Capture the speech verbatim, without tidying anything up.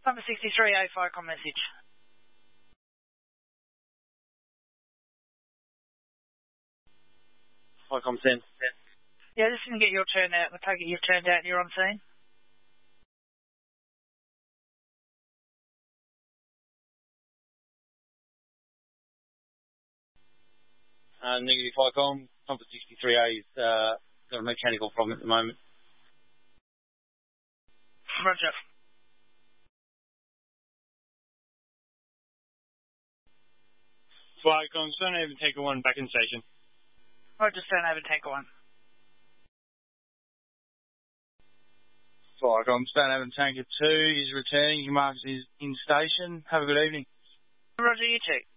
Number sixty-three A, Ficom message. Ficom send. Yeah, just didn't get your turn out. I take it you've turned out and you're on scene. Uh, negative Ficom. Number sixty-three A's uh, got a mechanical problem at the moment. Roger. Ficom, Stonehaven Tanker one back in station. Roger, Stonehaven Tanker one. Ficom, Stonehaven Tanker two is returning. Your mark is in station. Have a good evening. Roger, you too.